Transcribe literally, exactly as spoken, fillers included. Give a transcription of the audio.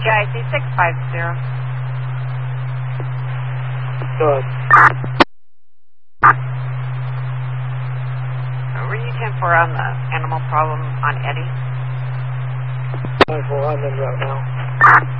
G I C six five zero. Good. Were you ten four on the animal problem on Eddie? ten four, I'm in right now.